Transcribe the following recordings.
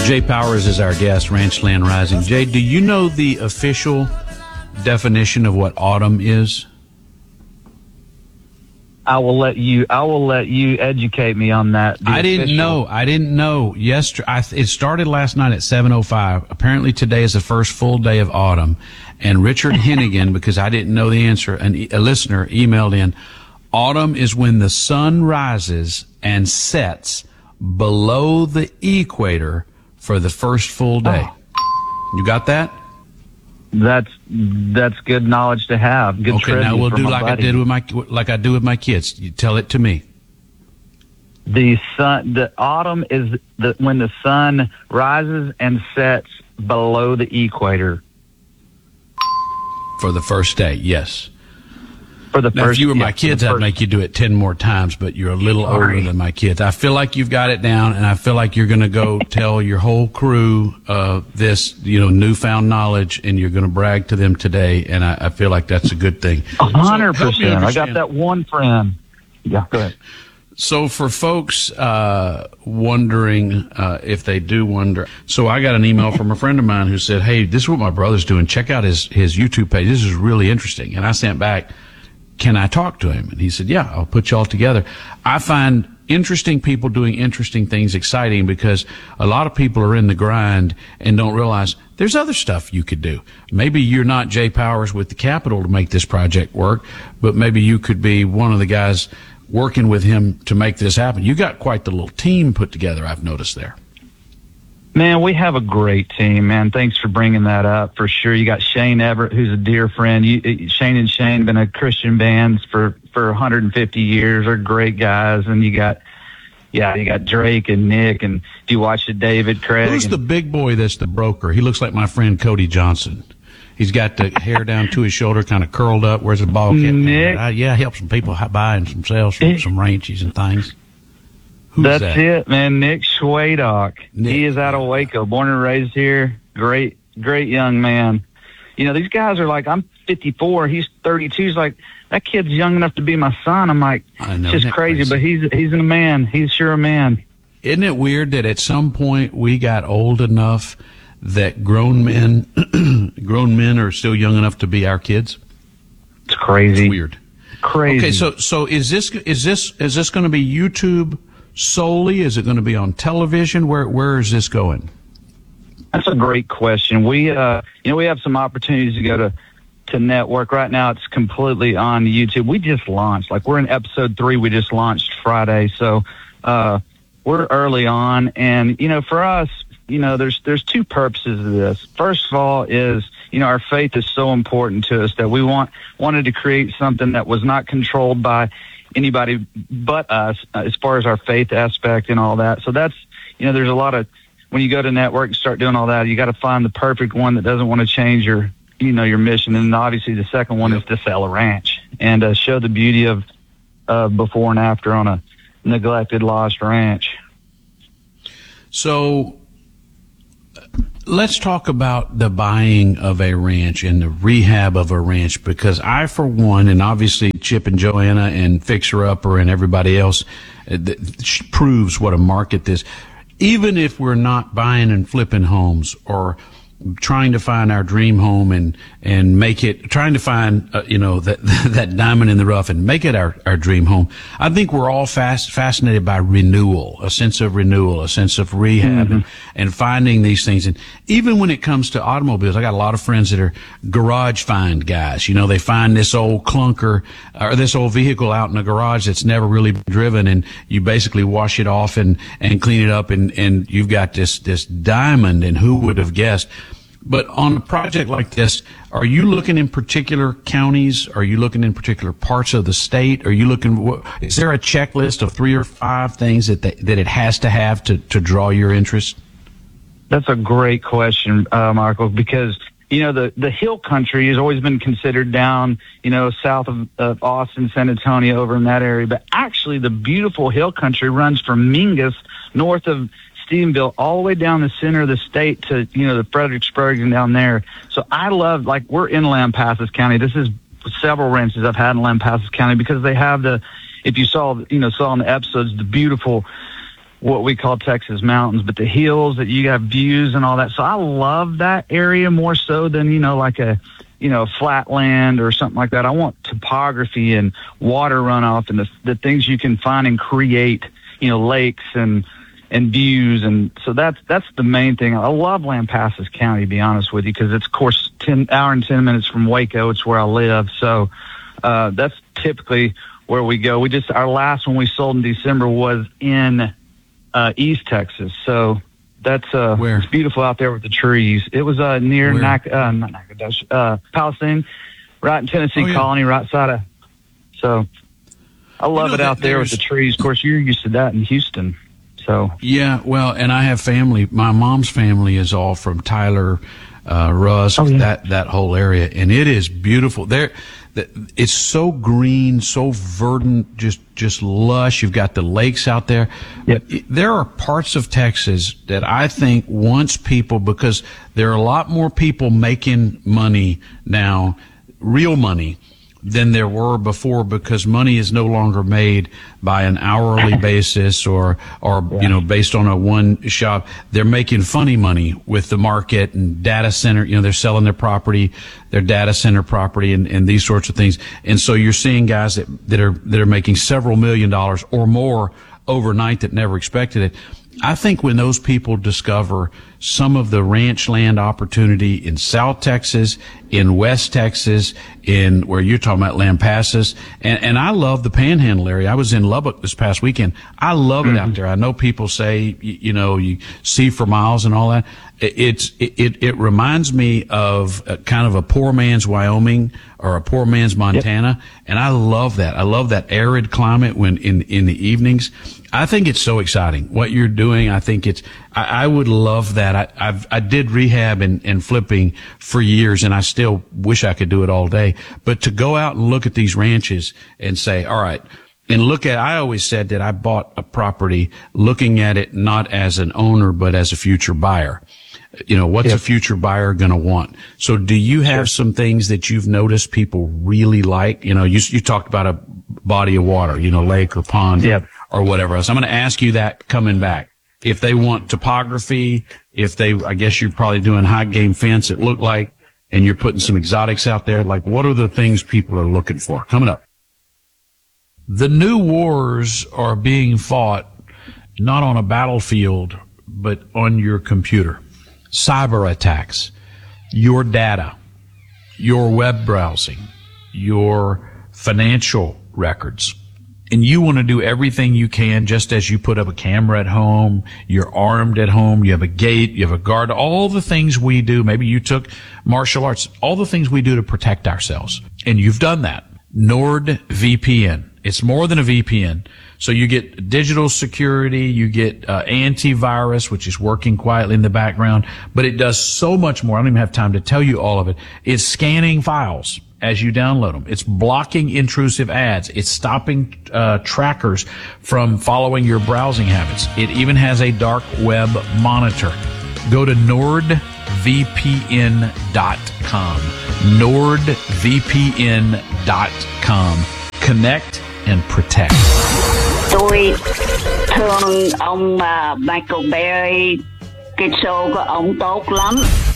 Jay Powers is our guest, Ranchland Rising. Jay, do you know the official definition of what autumn is? I will let you educate me on that. I didn't know. It started last night at 7:05. Apparently today is the first full day of autumn. And Richard Hennigan, because I didn't know the answer, a listener emailed in, autumn is when the sun rises and sets below the equator for the first full day. Oh. You got that? That's good knowledge to have. Good. Okay, now we'll do like I do with my kids. You tell it to me. The autumn is when the sun rises and sets below the equator. For the first day, yes. Now, if you were my kids, I'd make you do it 10 more times, but you're a little older than my kids. I feel like you've got it down, and I feel like you're going to go tell your whole crew this, newfound knowledge, and you're going to brag to them today, and I feel like that's a good thing. 100%. I got that one friend. Yeah, go ahead. So for folks wondering if they do wonder, so I got an email from a friend of mine who said, hey, this is what my brother's doing. Check out his YouTube page. This is really interesting. And I sent back, can I talk to him? And he said, yeah, I'll put you all together. I find interesting people doing interesting things exciting because a lot of people are in the grind and don't realize there's other stuff you could do. Maybe you're not Jay Powers with the capital to make this project work, but maybe you could be one of the guys working with him to make this happen. You got quite the little team put together, I've noticed there. Man, we have a great team, man. Thanks for bringing that up, for sure. You got Shane Everett, who's a dear friend. Shane and Shane been a Christian bands for 150 years. They're great guys. And you got Drake and Nick, and do you watch the David, Craig? Who's the big boy that's the broker? He looks like my friend Cody Johnson. He's got the hair down to his shoulder, kind of curled up. Where's the ball cap? Nick. Help some people buy and some sales from some ranches and things. That's it, man. Nick Schwadock. He is out of Waco, born and raised here. Great young man. These guys are like, I'm 54, he's 32. He's like, that kid's young enough to be my son. I'm like, it's just crazy, but he's a man. He's sure a man. Isn't it weird that at some point we got old enough that grown men are still young enough to be our kids? It's crazy. It's weird. Crazy. Okay, so is this going to be YouTube solely? Is it going to be on television? Where is this going? That's a great question. We we have some opportunities to go to network. Right now it's completely on YouTube. We just launched, we're in episode 3. We just launched Friday. So we're early on, and for us, there's two purposes of this. First of all is, our faith is so important to us that we wanted to create something that was not controlled by anybody but us, as far as our faith aspect and all that. So that's, there's a lot of, when you go to network and start doing all that, you got to find the perfect one that doesn't want to change your mission. And obviously the second one is to sell a ranch and show the beauty of before and after on a neglected, lost ranch. So let's talk about the buying of a ranch and the rehab of a ranch, because I, for one, and obviously Chip and Joanna and Fixer Upper and everybody else, proves what a market this. Even if we're not buying and flipping homes or trying to find our dream home and make it, trying to find, that diamond in the rough and make it our dream home. I think we're all fascinated by renewal, a sense of renewal, a sense of rehab, and finding these things. And even when it comes to automobiles, I got a lot of friends that are garage find guys. They find this old clunker or this old vehicle out in a garage that's never really been driven, and you basically wash it off and clean it up, and you've got this diamond. And who would have guessed? But on a project like this, are you looking in particular counties? Are you looking in particular parts of the state? Are you looking? Is there a checklist of 3 or 5 things that it has to have to draw your interest? That's a great question, Michael, because the hill country has always been considered down, south of Austin, San Antonio, over in that area. But actually, the beautiful hill country runs from Mingus, north of Stephenville, all the way down the center of the state to, the Fredericksburg and down there. So I love, we're in Lampasas County. This is several ranches I've had in Lampasas County because they have if you saw in the episodes, the beautiful what we call Texas mountains, but the hills that you have views and all that. So I love that area more so than, like a flatland or something like that. I want topography and water runoff and the things you can find and create, lakes and views. And so that's the main thing. I love Lampasas County, to be honest with you, because it's, of course, 10 minutes from Waco. It's where I live. So that's typically where we go. Our last one we sold in December was in East Texas. So that's it's beautiful out there with the trees. It was near Palestine, right in Tennessee Colony, right side of. So I love it out there with the trees. Of course, you're used to that in Houston. So yeah, well, and I have family. My mom's family is all from Tyler, Rusk, that whole area, and it is beautiful there. It's so green, so verdant, just lush. You've got the lakes out there. Yep. There are parts of Texas that I think once people, because there are a lot more people making money now, real money, than there were before, because money is no longer made by an hourly basis or based on a one shop. They're making funny money with the market and data center. They're selling their property, their data center property and these sorts of things. And so you're seeing guys that are making several $1 million or more overnight that never expected it. I think when those people discover some of the ranch land opportunity in South Texas, in West Texas, in where you're talking about Lampasas, and I love the Panhandle area. I was in Lubbock this past weekend. I love it out there. I know people say, you see for miles and all that. It reminds me of kind of a poor man's Wyoming or a poor man's Montana. Yep. And I love that. I love that arid climate when in the evenings. I think it's so exciting what you're doing. I think I would love that. I did rehab and flipping for years, and I still wish I could do it all day. But to go out and look at these ranches and say, all right, and I always said that I bought a property looking at it not as an owner, but as a future buyer. What's a future buyer going to want? So do you have some things that you've noticed people really like? You talked about a body of water, lake or pond or whatever else. I'm going to ask you that coming back. If they want topography, I guess you're probably doing high game fence, it looked like, and you're putting some exotics out there. Like, what are the things people are looking for? Coming up. The new wars are being fought not on a battlefield, but on your computer. Cyber attacks, your data, your web browsing, your financial records. And you want to do everything you can, just as you put up a camera at home, you're armed at home, you have a gate, you have a guard, all the things we do. Maybe you took martial arts, all the things we do to protect ourselves. And you've done that. NordVPN. It's more than a VPN. So you get digital security, you get antivirus, which is working quietly in the background, but it does so much more. I don't even have time to tell you all of it. It's scanning files as you download them. It's blocking intrusive ads. It's stopping trackers from following your browsing habits. It even has a dark web monitor. Go to NordVPN.com. NordVPN.com. Connect and protect. Tôi thương ông Michael Berry, cái show của ông tốt lắm.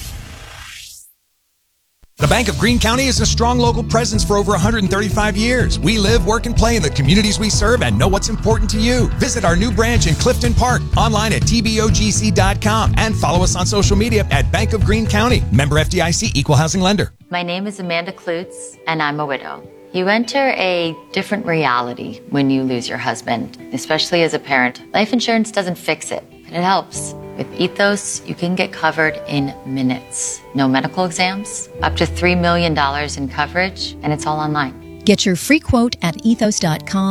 The Bank of Greene County is a strong local presence for over 135 years. We live, work, and play in the communities we serve and know what's important to you. Visit our new branch in Clifton Park, online at tbogc.com, and follow us on social media at Bank of Greene County. Member FDIC, Equal Housing Lender. My name is Amanda Klutz, and I'm a widow. You enter a different reality when you lose your husband, especially as a parent. Life insurance doesn't fix it, but it helps. With Ethos, you can get covered in minutes. No medical exams, up to $3 million in coverage, and it's all online. Get your free quote at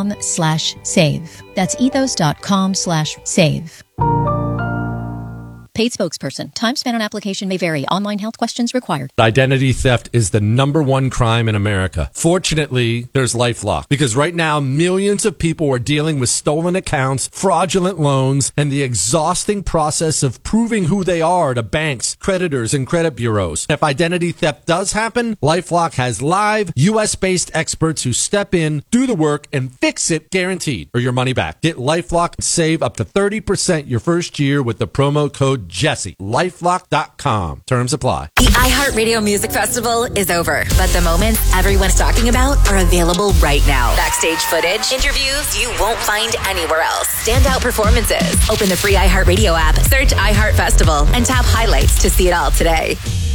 ethos.com/save. That's ethos.com/save. Paid spokesperson. Time spent on application may vary. Online health questions required. Identity theft is the #1 crime in America. Fortunately, there's LifeLock, because right now millions of people are dealing with stolen accounts, fraudulent loans, and the exhausting process of proving who they are to banks, creditors, and credit bureaus. If identity theft does happen, LifeLock has live, U.S.-based experts who step in, do the work, and fix it, guaranteed, or your money back. Get LifeLock and save up to 30% your first year with the promo code Jesse. LifeLock.com. Terms apply. The iHeartRadio Music Festival is over, but the moments everyone's talking about are available right now. Backstage footage, interviews you won't find anywhere else. Standout performances. Open the free iHeartRadio app, search iHeart Festival, and tap highlights to see it all today.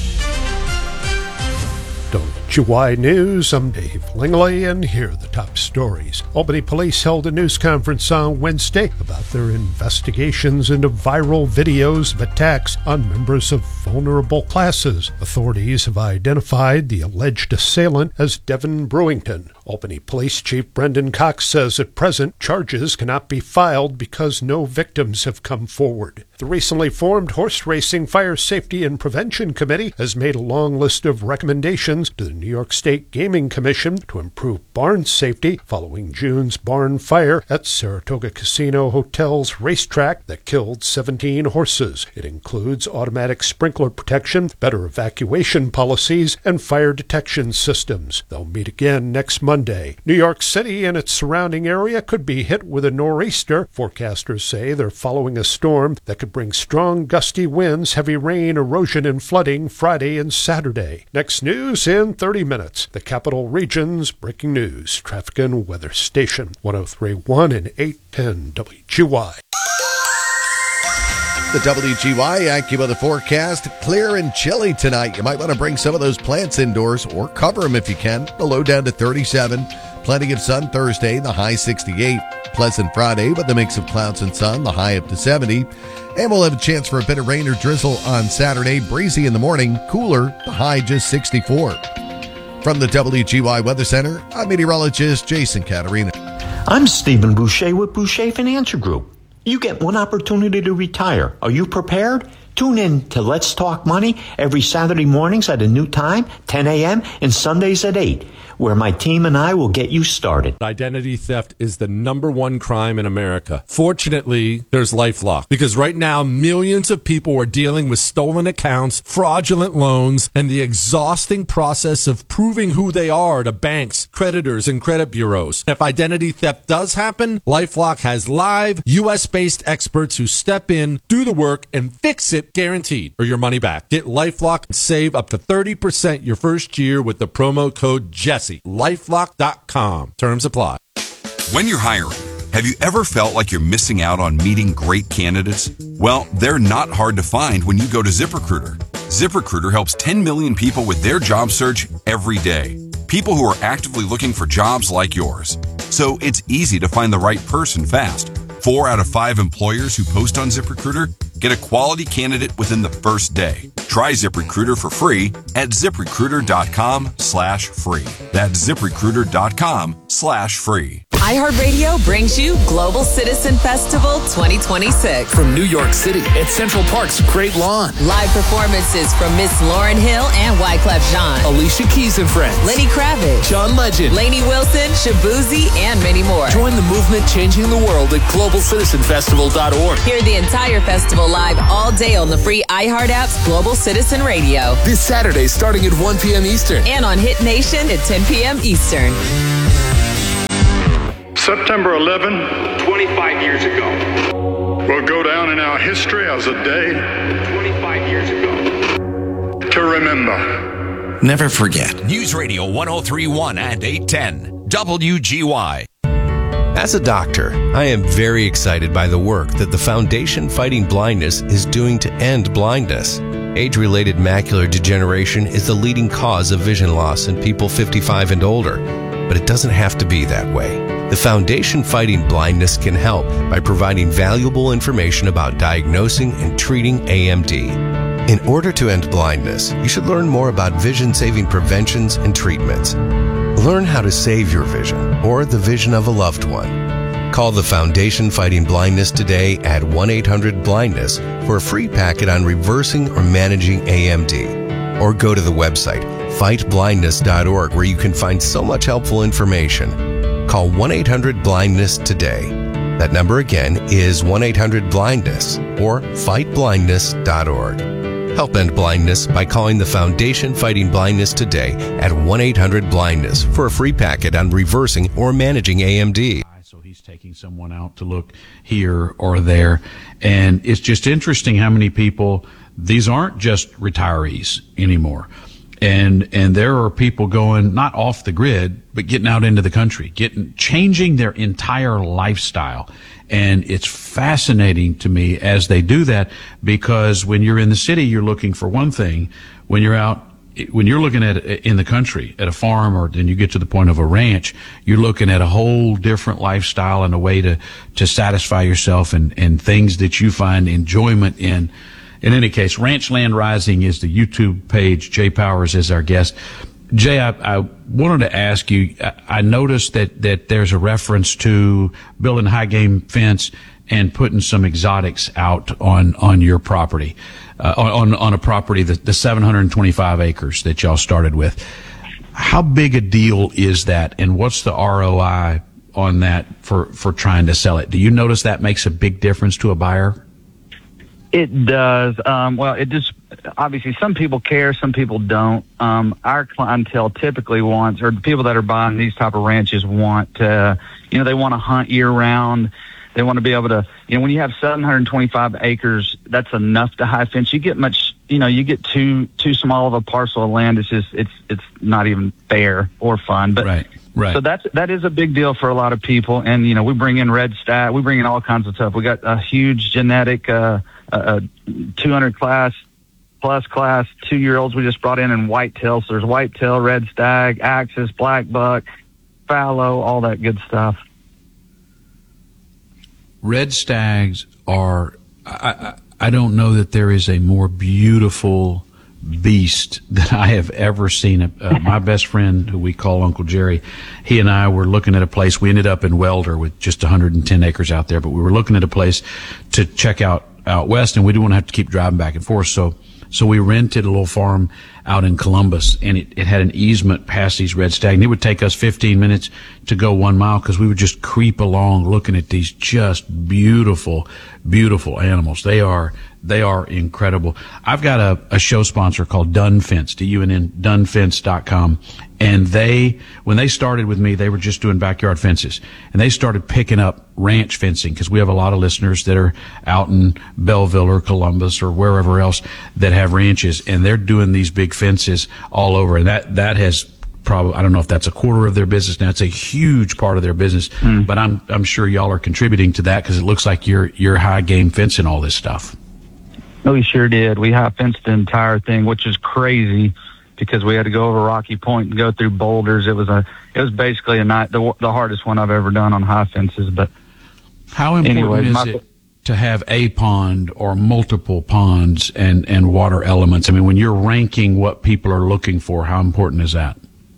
WGY News, I'm Dave Langley, and here are the top stories. Albany police held a news conference on Wednesday about their investigations into viral videos of attacks on members of vulnerable classes. Authorities have identified the alleged assailant as Devin Brewington. Albany Police Chief Brendan Cox says at present charges cannot be filed because no victims have come forward. The recently formed Horse Racing Fire Safety and Prevention Committee has made a long list of recommendations to the New York State Gaming Commission to improve barn safety following June's barn fire at Saratoga Casino Hotel's racetrack that killed 17 horses. It includes automatic sprinkler protection, better evacuation policies, and fire detection systems. They'll meet again next Monday. New York City and its surrounding area could be hit with a nor'easter. Forecasters say they're following a storm that could bring strong gusty winds, heavy rain, erosion, and flooding Friday and Saturday. Next news in 30 minutes. The Capital Region's breaking news. Traffic and weather station 103.1 and 810 WGY. The WGY AccuWeather forecast, clear and chilly tonight. You might want to bring some of those plants indoors or cover them if you can. The low down to 37. Plenty of sun Thursday, the high 68. Pleasant Friday with a mix of clouds and sun, the high up to 70. And we'll have a chance for a bit of rain or drizzle on Saturday. Breezy in the morning, cooler, the high just 64. From the WGY Weather Center, I'm meteorologist Jason Caterina. I'm Stephen Boucher with Boucher Financial Group. You get one opportunity to retire. Are you prepared? Tune in to Let's Talk Money every Saturday mornings at a new time, 10 a.m., and Sundays at 8, where my team and I will get you started. Identity theft is the #1 crime in America. Fortunately, there's LifeLock, because right now millions of people are dealing with stolen accounts, fraudulent loans, and the exhausting process of proving who they are to banks, creditors, and credit bureaus. If identity theft does happen, LifeLock has live, U.S.-based experts who step in, do the work, and fix it, guaranteed, or your money back. Get LifeLock and save up to 30% your first year with the promo code Jesse. LifeLock.com. Terms apply. When you're hiring, have you ever felt like you're missing out on meeting great candidates? Well, they're not hard to find when you go to ZipRecruiter. ZipRecruiter helps 10 million people with their job search every day. People who are actively looking for jobs like yours. So it's easy to find the right person fast. 4 out of 5 employers who post on ZipRecruiter get a quality candidate within the first day. Try ZipRecruiter for free at ZipRecruiter.com/free. That's ZipRecruiter.com/free. iHeartRadio brings you Global Citizen Festival 2026. From New York City at Central Park's Great Lawn. Live performances from Miss Lauryn Hill and Wyclef Jean. Alicia Keys and Friends. Lenny Kravitz. John Legend. Lainey Wilson, Shabuzi, and many more. Join the movement changing the world at GlobalCitizenFestival.org. Hear the entire festival live all day on the free iHeart app's Global Citizen Radio. This Saturday starting at 1 p.m. Eastern. And on Hit Nation at 10 p.m. Eastern. September 11, 25 years ago, will go down in our history as a day 25 years ago to remember. Never forget. News Radio 103.1 and 810 WGY. As a doctor, I am very excited by the work that the Foundation Fighting Blindness is doing to end blindness. Age-related macular degeneration is the leading cause of vision loss in people 55 and older, but it doesn't have to be that way. The Foundation Fighting Blindness can help by providing valuable information about diagnosing and treating AMD. In order to end blindness, you should learn more about vision-saving preventions and treatments. Learn how to save your vision or the vision of a loved one. Call the Foundation Fighting Blindness today at 1-800-BLINDNESS for a free packet on reversing or managing AMD. Or go to the website fightblindness.org where you can find so much helpful information. Call 1-800-BLINDNESS today. That number again is 1-800-BLINDNESS or fightblindness.org. Help end blindness by calling the Foundation Fighting Blindness today at 1-800-BLINDNESS for a free packet on reversing or managing AMD. So he's taking someone out to look here or there. And it's just interesting how many people, these aren't just retirees anymore. And there are people going not off the grid, but getting out into the country, changing their entire lifestyle. And it's fascinating to me as they do that, because when you're in the city, you're looking for one thing. When you're looking at in the country at a farm, or then you get to the point of a ranch, you're looking at a whole different lifestyle and a way to satisfy yourself and things that you find enjoyment in. In any case, Ranchland Rising is the YouTube page. Jay Powers is our guest. Jay, I wanted to ask you, I noticed that there's a reference to building a high game fence and putting some exotics out on your property, on a property, the 725 acres that y'all started with. How big a deal is that, and what's the ROI on that for trying to sell it? Do you notice that makes a big difference to a buyer? It does. Well, it just, obviously some people care, some people don't. Our clientele typically wants, or the people that are buying these type of ranches want to, they want to hunt year round. They want to be able to, when you have 725 acres, that's enough to high fence. You get much, you get too small of a parcel of land. It's just, it's not even fair or fun. But Right. So that is a big deal for a lot of people. And, we bring in red stag. We bring in all kinds of stuff. We got a huge genetic, 200 plus class 2-year-olds we just brought in whitetail. So there's whitetail, red stag, axis, black buck, fallow, all that good stuff. Red stags are, I don't know that there is a more beautiful beast that I have ever seen. My best friend, who we call Uncle Jerry, he and I were looking at a place. We ended up in Welder with just 110 acres out there, but we were looking at a place to check out west, and we didn't want to have to keep driving back and forth. So we rented a little farm out in Columbus, and it had an easement past these red stag, and it would take us 15 minutes to go 1 mile, because we would just creep along looking at these just beautiful, beautiful animals. They are incredible. I've got a show sponsor called Dunn Fence, DUNFence.com. And when they started with me, they were just doing backyard fences, and they started picking up ranch fencing, because we have a lot of listeners that are out in Belleville or Columbus or wherever else that have ranches, and they're doing these big fences all over. And that has probably, I don't know if that's a quarter of their business now. It's a huge part of their business, but I'm sure y'all are contributing to that, because it looks like you're high game fencing all this stuff. We sure did. We high fenced the entire thing, which is crazy, because we had to go over Rocky Point and go through boulders. It was basically the hardest one I've ever done on high fences. But how important is it to have a pond or multiple ponds and water elements? I mean, when you're ranking what people are looking for, how important is that?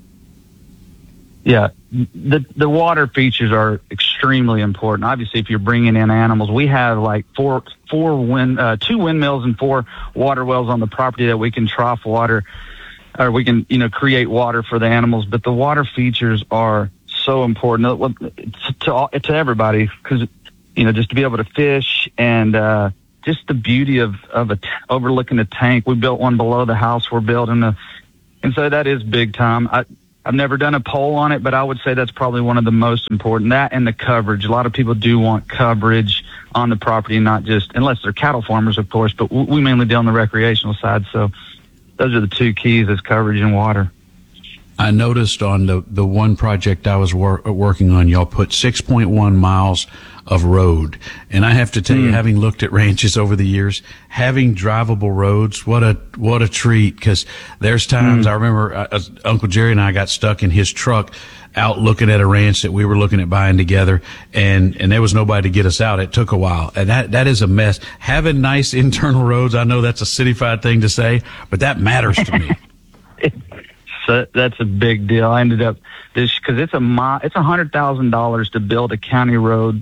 Yeah, the water features are extremely important. Obviously, if you're bringing in animals, we have like two windmills and 4 water wells on the property that we can trough water, or we can, create water for the animals. But the water features are so important to everybody, because, just to be able to fish, and just the beauty of overlooking a tank. We built one below the house we're building, and so that is big time. I've never done a poll on it, but I would say that's probably one of the most important. That and the coverage. A lot of people do want coverage on the property, not just, unless they're cattle farmers, of course, but we mainly deal on the recreational side. So those are the 2 keys, is coverage and water. I noticed on the one project I was working on, y'all put 6.1 miles of road. And I have to tell you, having looked at ranches over the years, having drivable roads, what a treat. Because there's times I remember Uncle Jerry and I got stuck in his truck out looking at a ranch that we were looking at buying together, and there was nobody to get us out. It took a while, and that is a mess. Having nice internal roads, I know that's a cityfied thing to say, but that matters to me. So that's a big deal. I ended up because it's $100,000 to build a county road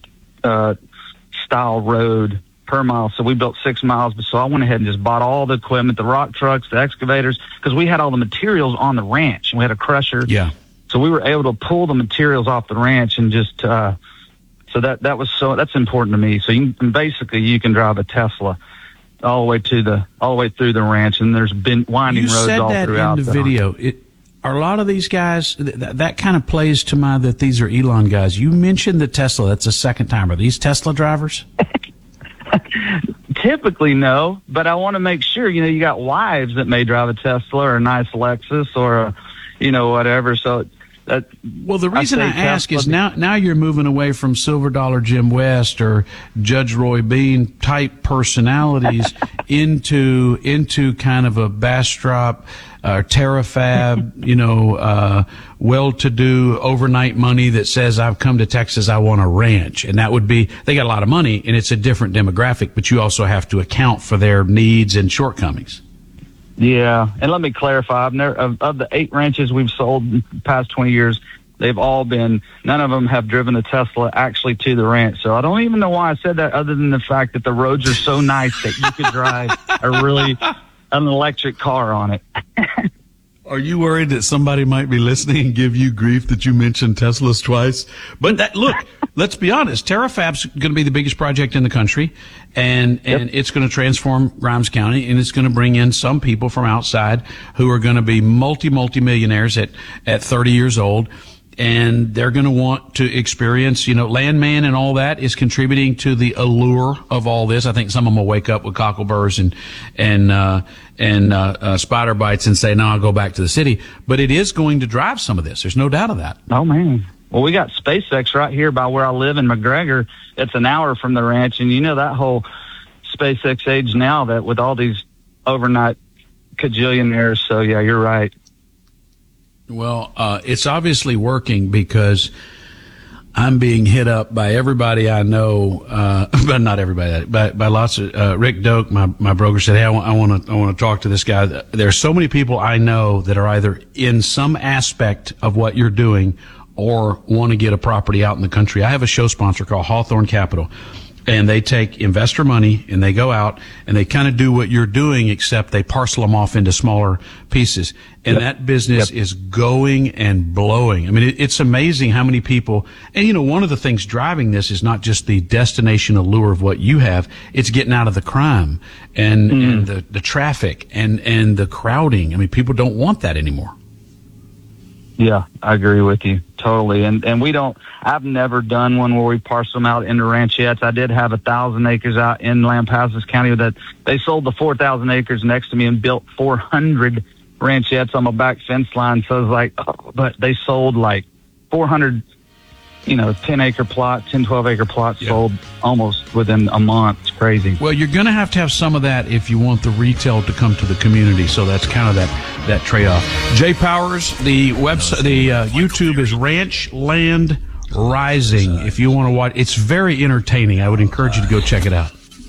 style road per mile. So we built 6 miles. So I went ahead and just bought all the equipment, the rock trucks, the excavators, because we had all the materials on the ranch. We had a crusher. Yeah. So we were able to pull the materials off the ranch and just, so that's important to me. So you can drive a Tesla all the way through the ranch, and there's been winding roads all throughout. You said that in the video. Are a lot of these guys, that kind of plays to mind that these are Elon guys. You mentioned the Tesla. That's the second time. Are these Tesla drivers? Typically, no, but I want to make sure, you got wives that may drive a Tesla or a nice Lexus or whatever. So well, the reason I ask is now you're moving away from Silver Dollar Jim West or Judge Roy Bean type personalities into kind of a Bastrop, Terrafab, well-to-do overnight money that says, I've come to Texas, I want a ranch. And that would be, they got a lot of money and it's a different demographic, but you also have to account for their needs and shortcomings. Yeah, and let me clarify. Of the 8 ranches we've sold in the past 20 years, none of them have driven a Tesla actually to the ranch. So I don't even know why I said that, other than the fact that the roads are so nice that you could drive an electric car on it. Are you worried that somebody might be listening and give you grief that you mentioned Teslas twice? But look, let's be honest. Terrafab's going to be the biggest project in the country, and it's going to transform Grimes County, and it's going to bring in some people from outside who are going to be multi-millionaires at 30 years old. And they're going to want to experience, Landman and all that is contributing to the allure of all this. I think some of them will wake up with cockleburs and spider bites and say, no, I'll go back to the city. But it is going to drive some of this. There's no doubt of that. Oh, man. Well, we got SpaceX right here by where I live in McGregor. It's an hour from the ranch. And that whole SpaceX age now, that with all these overnight cajillionaires. So, yeah, you're right. Well, it's obviously working because I'm being hit up by everybody I know, but not everybody, by lots of, Rick Doak, my broker, said, hey, I want to talk to this guy. There are so many people I know that are either in some aspect of what you're doing or want to get a property out in the country. I have a show sponsor called Hawthorne Capital. And they take investor money and they go out and they kind of do what you're doing, except they parcel them off into smaller pieces. And that business is going and blowing. I mean, it's amazing how many people, and one of the things driving this is not just the destination allure of what you have, it's getting out of the crime and the traffic and the crowding. I mean, people don't want that anymore. Yeah, I agree with you totally. And I've never done one where we parcel them out into ranchettes. I did have 1,000 acres out in Lampasas County that they sold the 4,000 acres next to me and built 400 ranchettes on my back fence line. So it was like, but they sold like 400, 10-acre plots, 10, 12-acre plots sold almost within a month. It's crazy. Well, you're going to have some of that if you want the retail to come to the community. So that's kind of that trade-off. Jay Powers, the website, the YouTube is Ranch Land Rising. If you want to watch, it's very entertaining. I would encourage you to go check it out.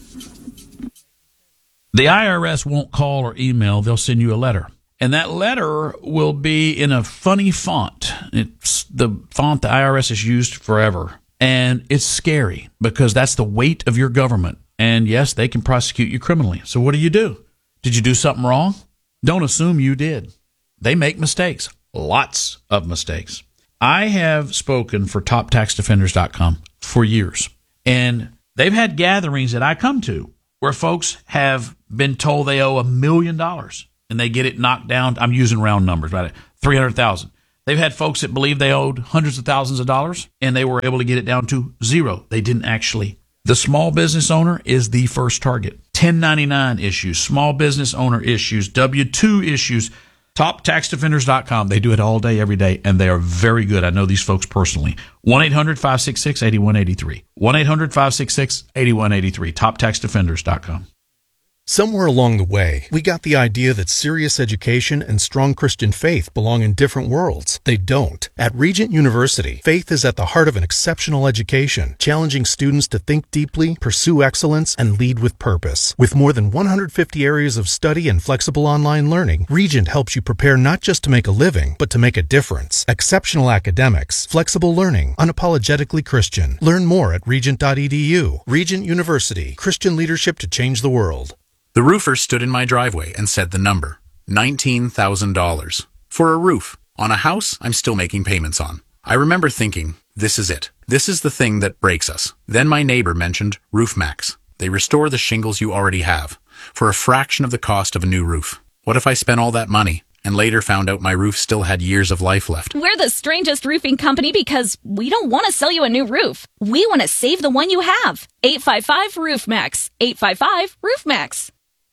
The IRS won't call or email. They'll send you a letter. And that letter will be in a funny font. It's the font the IRS has used forever. And it's scary because that's the weight of your government. And yes, they can prosecute you criminally. So what do? Did you do something wrong? Don't assume you did. They make mistakes. Lots of mistakes. I have spoken for TopTaxDefenders.com for years. And they've had gatherings that I come to where folks have been told they owe $1 million. And they get it knocked down. I'm using round numbers, right? 300,000. They've had folks that believe they owed hundreds of thousands of dollars, and they were able to get it down to zero. They didn't actually. The small business owner is the first target. 1099 issues, small business owner issues, W-2 issues. TopTaxDefenders.com. They do it all day, every day, and they are very good. I know these folks personally. 1-800-566-8183. 1-800-566-8183. TopTaxDefenders.com. Somewhere along the way, we got the idea that serious education and strong Christian faith belong in different worlds. They don't. At Regent University, faith is at the heart of an exceptional education, challenging students to think deeply, pursue excellence, and lead with purpose. With more than 150 areas of study and flexible online learning, Regent helps you prepare not just to make a living, but to make a difference. Exceptional academics, flexible learning, unapologetically Christian. Learn more at regent.edu. Regent University, Christian leadership to change the world. The roofer stood in my driveway and said the number, $19,000. For a roof, on a house I'm still making payments on. I remember thinking, this is it. This is the thing that breaks us. Then my neighbor mentioned RoofMax. They restore the shingles you already have, for a fraction of the cost of a new roof. What if I spent all that money, and later found out my roof still had years of life left? We're the strangest roofing company because we don't want to sell you a new roof. We want to save the one you have. 855-ROOFMAX. 855-ROOFMAX.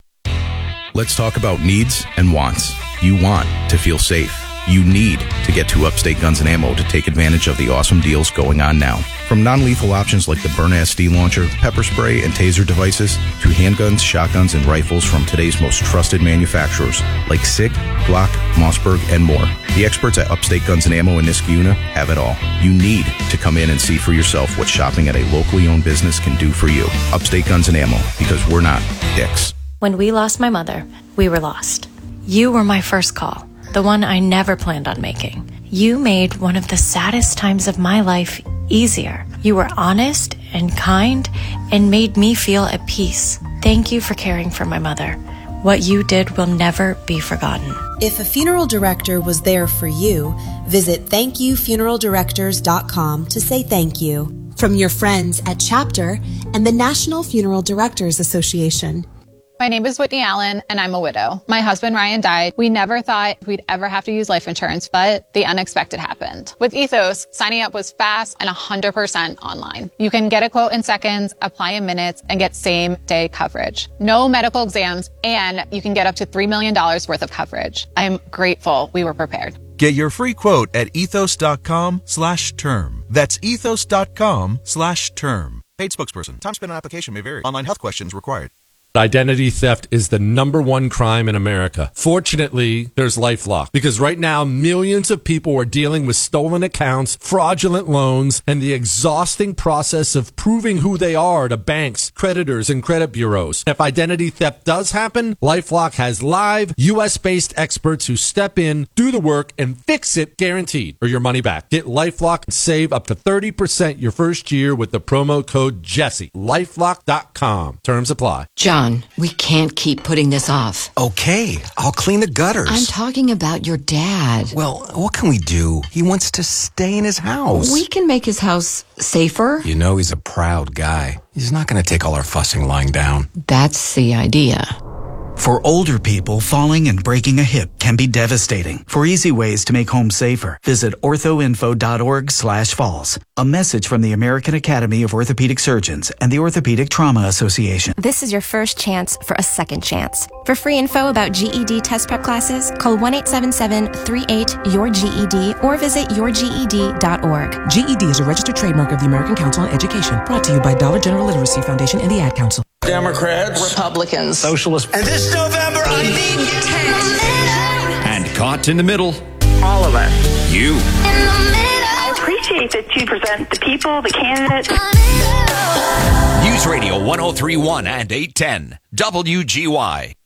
Let's talk about needs and wants. You want to feel safe. You need to get to Upstate Guns and Ammo to take advantage of the awesome deals going on now. From non-lethal options like the Byrna SD launcher, pepper spray, and taser devices, to handguns, shotguns, and rifles from today's most trusted manufacturers like SIG, Glock, Mossberg, and more. The experts at Upstate Guns and Ammo in Niskayuna have it all. You need to come in and see for yourself what shopping at a locally owned business can do for you. Upstate Guns and Ammo, because we're not dicks. When we lost my mother, we were lost. You were my first call, the one I never planned on making. You made one of the saddest times of my life easier. You were honest and kind and made me feel at peace. Thank you for caring for my mother. What you did will never be forgotten. If a funeral director was there for you, visit thankyoufuneraldirectors.com to say thank you. From your friends at Chapter and the National Funeral Directors Association. My name is Whitney Allen, and I'm a widow. My husband, Ryan, died. We never thought we'd ever have to use life insurance, but the unexpected happened. With Ethos, signing up was fast and 100% online. You can get a quote in seconds, apply in minutes, and get same-day coverage. No medical exams, and you can get up to $3 million worth of coverage. I'm grateful we were prepared. Get your free quote at ethos.com/term. That's ethos.com/term. Paid spokesperson. Time spent on application may vary. Online health questions required. Identity theft is the #1 crime in America. Fortunately, there's LifeLock, because right now millions of people are dealing with stolen accounts, fraudulent loans, and the exhausting process of proving who they are to banks, creditors, and credit bureaus. If identity theft does happen, LifeLock has live US-based experts who step in, do the work, and fix it guaranteed, or your money back. Get LifeLock and save up to 30% your first year with the promo code Jesse. LifeLock.com. Terms apply. John, we can't keep putting this off. Okay, I'll clean the gutters. I'm talking about your dad. Well, what can we do? He wants to stay in his house. We can make his house safer. You know he's a proud guy. He's not going to take all our fussing lying down. That's the idea. For older people, falling and breaking a hip can be devastating. For easy ways to make home safer, visit orthoinfo.org/falls. A message from the American Academy of Orthopedic Surgeons and the Orthopedic Trauma Association. This is your first chance for a second chance. For free info about GED test prep classes, call 1-877-38-YOUR-GED or visit yourged.org. GED is a registered trademark of the American Council on Education. Brought to you by Dollar General Literacy Foundation and the Ad Council. Democrats, Republicans, Socialists, and this November I need And caught in the middle, all of us. you. I appreciate that you present the people, the candidates. News Radio 1031 and 810 WGY.